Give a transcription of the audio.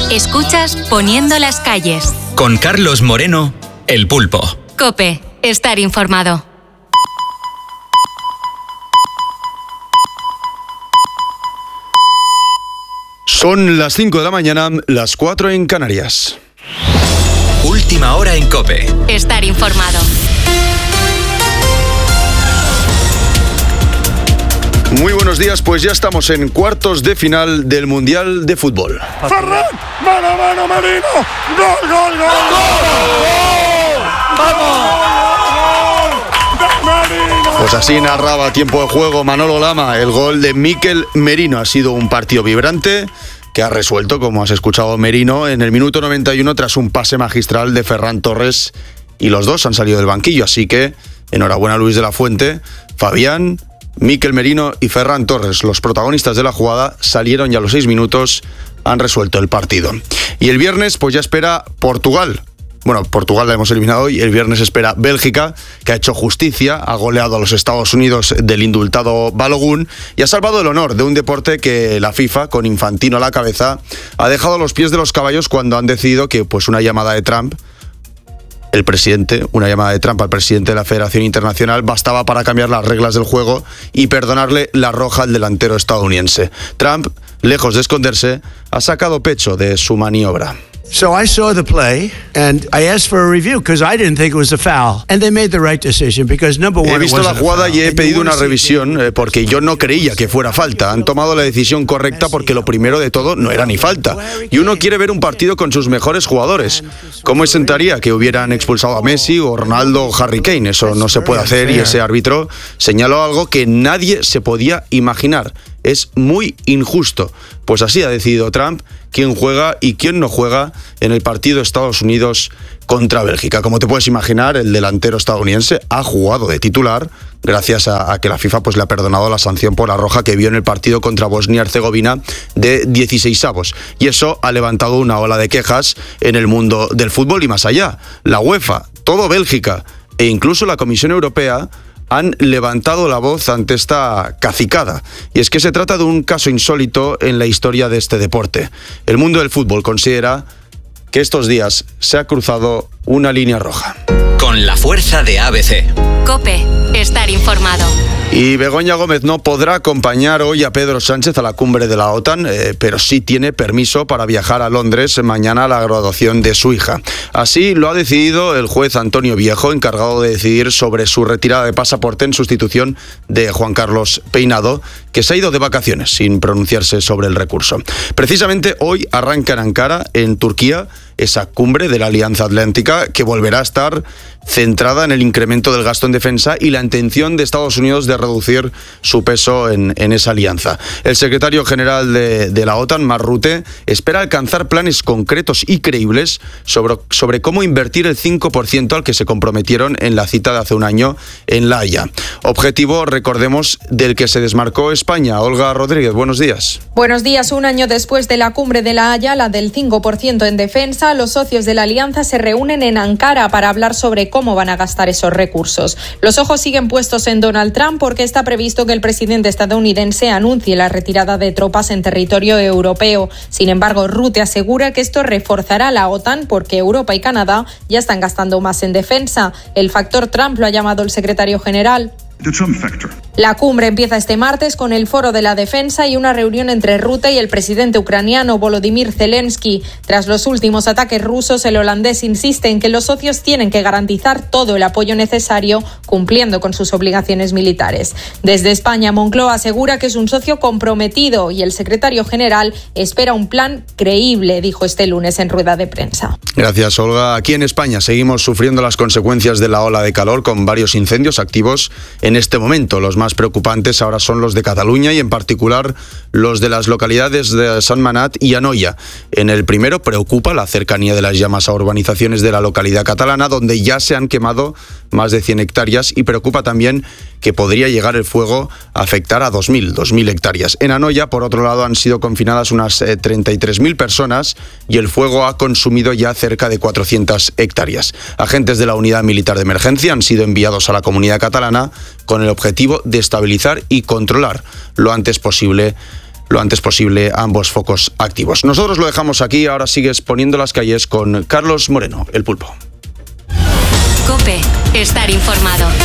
Escuchas Poniendo las calles. Con Carlos Moreno, El Pulpo. COPE. Estar informado. Son las 5 de la mañana, las 4 en Canarias. Última hora en COPE. Estar informado. Muy buenos días, pues ya estamos en cuartos de final del Mundial de Fútbol. Ferran, mano a mano, Merino, gol, gol, gol, gol, vamos, Pues así narraba a tiempo de juego Manolo Lama el gol de Mikel Merino. Ha sido un partido vibrante que ha resuelto, como has escuchado, Merino en el minuto 91 tras un pase magistral de Ferran Torres, y los dos han salido del banquillo, así que enhorabuena a Luis de la Fuente, Fabián, Mikel Merino y Ferran Torres, los protagonistas de la jugada, salieron ya a los 6 minutos, han resuelto el partido. Y el viernes pues ya espera Portugal. Bueno, Portugal la hemos eliminado hoy. El viernes espera Bélgica, que ha hecho justicia, ha goleado a los Estados Unidos del indultado Balogun y ha salvado el honor de un deporte que la FIFA, con Infantino a la cabeza, ha dejado a los pies de los caballos cuando han decidido que pues una llamada de Trump al presidente de la Federación Internacional bastaba para cambiar las reglas del juego y perdonarle la roja al delantero estadounidense. Trump, lejos de esconderse, ha sacado pecho de su maniobra. So I saw the play and I asked for a review because I didn't think it was a foul, and they made the right decision because number one, he visto la jugada y he pedido una revisión porque yo no creía que fuera falta. Han tomado la decisión correcta porque lo primero de todo no era ni falta. Y uno quiere ver un partido con sus mejores jugadores. ¿Cómo sentaría que hubieran expulsado a Messi o Ronaldo o Harry Kane? Eso no se puede hacer y ese árbitro señaló algo que nadie se podía imaginar. Es muy injusto. Pues así ha decidido Trump quién juega y quién no juega en el partido Estados Unidos contra Bélgica. Como te puedes imaginar, el delantero estadounidense ha jugado de titular gracias a que la FIFA pues le ha perdonado la sanción por la roja que vio en el partido contra Bosnia-Herzegovina de 16avos. Y eso ha levantado una ola de quejas en el mundo del fútbol y más allá. La UEFA, todo Bélgica e incluso la Comisión Europea han levantado la voz ante esta cacicada. Y es que se trata de un caso insólito en la historia de este deporte. El mundo del fútbol considera que estos días se ha cruzado una línea roja. Con la fuerza de ABC. COPE. Estar informado. Y Begoña Gómez no podrá acompañar hoy a Pedro Sánchez a la cumbre de la OTAN, pero sí tiene permiso para viajar a Londres mañana a la graduación de su hija. Así lo ha decidido el juez Antonio Viejo, encargado de decidir sobre su retirada de pasaporte en sustitución de Juan Carlos Peinado, que se ha ido de vacaciones sin pronunciarse sobre el recurso. Precisamente hoy arranca en Ankara, en Turquía, esa cumbre de la Alianza Atlántica que volverá a estar centrada en el incremento del gasto en defensa y la intención de Estados Unidos de reducir su peso en esa alianza. El secretario general de la OTAN, Mark Rutte, espera alcanzar planes concretos y creíbles sobre cómo invertir el 5% al que se comprometieron en la cita de hace un año en La Haya. Objetivo, recordemos, del que se desmarcó España. Olga Rodríguez, buenos días. Buenos días. Un año después de la cumbre de La Haya, la del 5% en defensa, los socios de la alianza se reúnen en Ankara para hablar sobre cómo van a gastar esos recursos. Los ojos siguen puestos en Donald Trump porque está previsto que el presidente estadounidense anuncie la retirada de tropas en territorio europeo. Sin embargo, Rutte asegura que esto reforzará la OTAN porque Europa y Canadá ya están gastando más en defensa. El factor Trump lo ha llamado el secretario general. La cumbre empieza este martes con el Foro de la Defensa y una reunión entre Rutte y el presidente ucraniano Volodymyr Zelensky. Tras los últimos ataques rusos, el holandés insiste en que los socios tienen que garantizar todo el apoyo necesario, cumpliendo con sus obligaciones militares. Desde España, Moncloa asegura que es un socio comprometido y el secretario general espera un plan creíble, dijo este lunes en rueda de prensa. Gracias, Olga. Aquí en España seguimos sufriendo las consecuencias de la ola de calor con varios incendios activos en este momento. Los más preocupantes ahora son los de Cataluña y en particular los de las localidades de Sentmenat y Anoia. En el primero preocupa la cercanía de las llamas a urbanizaciones de la localidad catalana donde ya se han quemado más de 100 hectáreas y preocupa también que podría llegar el fuego a afectar a 2.000 hectáreas. En Anoia, por otro lado, han sido confinadas unas 33.000 personas y el fuego ha consumido ya cerca de 400 hectáreas. Agentes de la Unidad Militar de Emergencia han sido enviados a la comunidad catalana con el objetivo de estabilizar y controlar lo antes posible lo antes posible ambos focos activos. Nosotros lo dejamos aquí, ahora sigues poniendo las calles con Carlos Moreno, el Pulpo. COPE, estar informado.